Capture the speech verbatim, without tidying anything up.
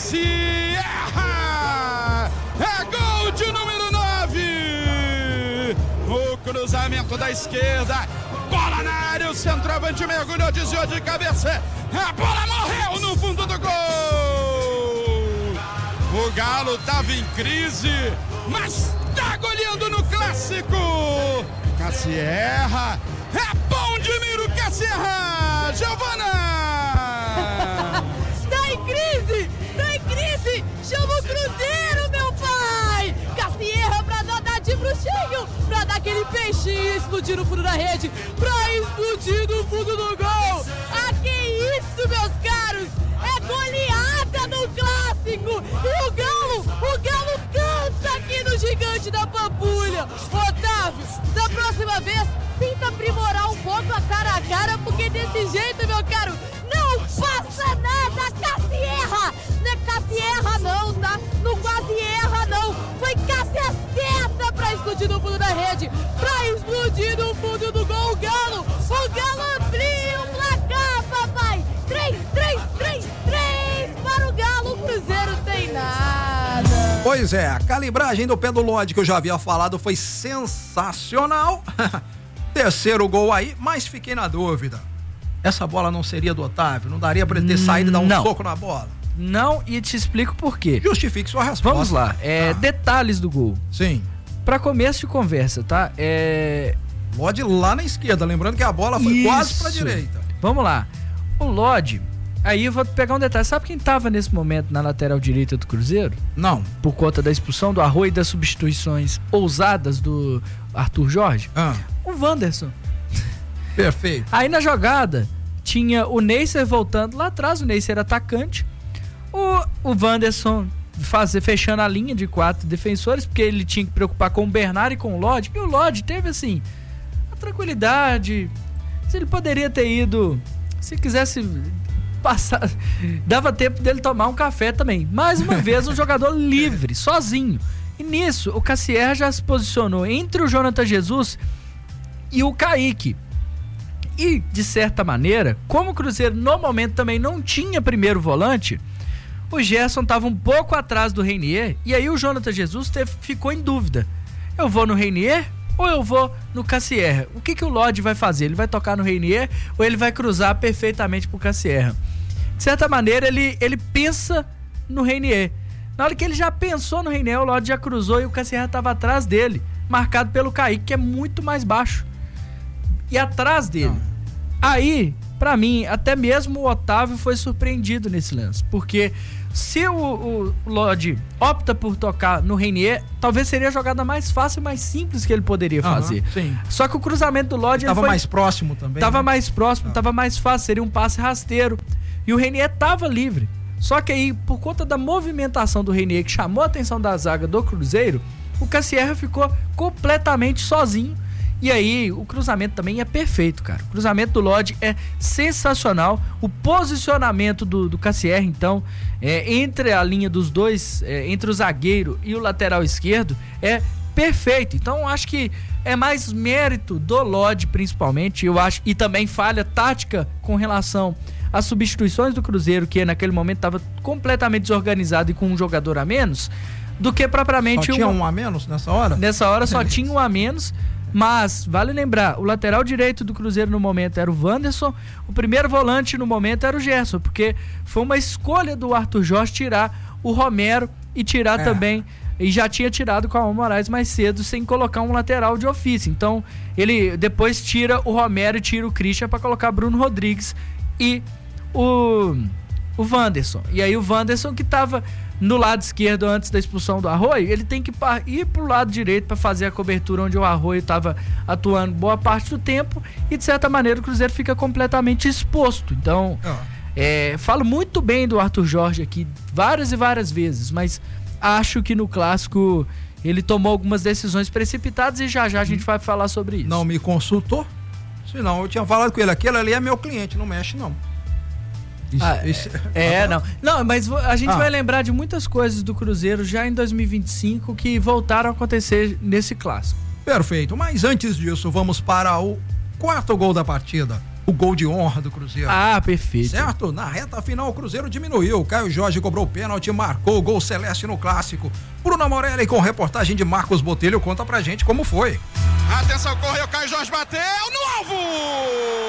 Cassierra! É gol de número nove! O cruzamento da esquerda, bola na área, o centroavante mergulhou, desviou de cabeça, a bola morreu no fundo do gol! O Galo estava em crise, mas está goleando no clássico! Cassierra, é bom de miro, Cassierra! Giovana! Tá em crise! Tá em crise! Chama o Cruzeiro, meu pai! Cassierra pra dar, dar de bruxinho, pra dar aquele peixinho, explodir no fundo da rede, pra explodir no fundo do gol! Ah, que isso, meus caros! É goleada no clássico! E o Galo, o Galo canta aqui no Gigante da Pampulha! Otávio, da próxima vez, tenta aprimorar um pouco a cara a cara, porque desse jeito, meu caro, não passa nada, Cassierra! Não é Cassierra não, tá? Não quase erra não! Foi Cássia certa pra explodir no fundo da rede, pra explodir no fundo do gol, o Galo! O Galo abriu o placar, papai! três, três, três, três para o Galo, o Cruzeiro tem nada! Pois é, a calibragem do pé do Lodge que eu já havia falado foi sensacional. Terceiro gol aí, mas fiquei na dúvida. Essa bola não seria do Otávio? Não daria pra ele ter saído e dar um Não. soco na bola? Não, e te explico por quê. Justifique sua resposta. Vamos lá, é, Ah. detalhes do gol. Sim. Pra começo de conversa, tá? É... Lodge lá na esquerda, lembrando que a bola foi Isso. quase pra direita. Vamos lá. O Lodge, aí eu vou pegar um detalhe. Sabe quem tava nesse momento na lateral direita do Cruzeiro? Não. Por conta da expulsão do Arroio e das substituições ousadas do Arthur Jorge? Ah. O Wanderson. Perfeito. Aí na jogada tinha o Neisser voltando lá atrás, o Neisser era atacante, o, o Wanderson fazer, fechando a linha de quatro defensores, porque ele tinha que preocupar com o Bernard e com o Lodge, e o Lodge teve assim a tranquilidade, se ele poderia ter ido, se quisesse passar, dava tempo dele tomar um café também, mais uma vez um jogador livre, sozinho, e nisso o Cassierra já se posicionou entre o Jonathan Jesus e o Kaique. E, de certa maneira, como o Cruzeiro no momento também não tinha primeiro volante, o Gerson estava um pouco atrás do Reinier, e aí o Jonathan Jesus teve, ficou em dúvida. Eu vou no Reinier ou eu vou no Cassierra? O que, que o Lodge vai fazer? Ele vai tocar no Reinier ou ele vai cruzar perfeitamente pro Cassierra? De certa maneira, ele, ele pensa no Reinier. Na hora que ele já pensou no Reinier, o Lodge já cruzou e o Cassierra estava atrás dele, marcado pelo Kaique, que é muito mais baixo. E atrás dele. Não. Aí, pra mim, até mesmo o Otávio foi surpreendido nesse lance. Porque se o, o Lodge opta por tocar no Reinier, talvez seria a jogada mais fácil e mais simples que ele poderia fazer. Uhum, sim. Só que o cruzamento do Lodge... Tava foi, mais próximo também. Tava né? mais próximo, ah. tava mais fácil, seria um passe rasteiro. E o Reinier tava livre. Só que aí, por conta da movimentação do Reinier, que chamou a atenção da zaga do Cruzeiro, o Cassierra ficou completamente sozinho. E aí, o cruzamento também é perfeito, cara. O cruzamento do Lodge é sensacional. O posicionamento do, do Cassierra, então, é, entre a linha dos dois, é, entre o zagueiro e o lateral esquerdo, é perfeito. Então, acho que é mais mérito do Lodge, principalmente, eu acho, e também falha tática com relação às substituições do Cruzeiro, que naquele momento estava completamente desorganizado e com um jogador a menos, do que propriamente... Só tinha um, um a menos nessa hora? Nessa hora só tinha um a menos. Mas, vale lembrar, o lateral direito do Cruzeiro no momento era o Wanderson, o primeiro volante no momento era o Gerson, porque foi uma escolha do Arthur Jorge tirar o Romero e tirar é. também, e já tinha tirado com a Alma Moraes mais cedo, sem colocar um lateral de ofício. Então, ele depois tira o Romero e tira o Christian para colocar Bruno Rodrigues e o, o Wanderson. E aí o Wanderson, que estava no lado esquerdo antes da expulsão do Arroio, ele tem que ir pro lado direito para fazer a cobertura onde o Arroio estava atuando boa parte do tempo, e de certa maneira o Cruzeiro fica completamente exposto. Então, oh. é, falo muito bem do Arthur Jorge aqui várias e várias vezes, mas acho que no clássico ele tomou algumas decisões precipitadas e já já a gente vai falar sobre isso. Não me consultou? Senão eu tinha falado com ele, aquele ali é meu cliente, não mexe não. Isso, ah, isso... É, é, não. Não, mas a gente ah. vai lembrar de muitas coisas do Cruzeiro já em dois mil e vinte e cinco que voltaram a acontecer nesse clássico. Perfeito, mas antes disso, vamos para o quarto gol da partida. o gol de honra do Cruzeiro. Ah, perfeito. Certo? Na reta final o Cruzeiro diminuiu. Caio Jorge cobrou o pênalti, marcou o gol celeste no clássico. Bruno Morelli com reportagem de Marcos Botelho conta pra gente como foi. Atenção, correu, Caio Jorge bateu no alvo!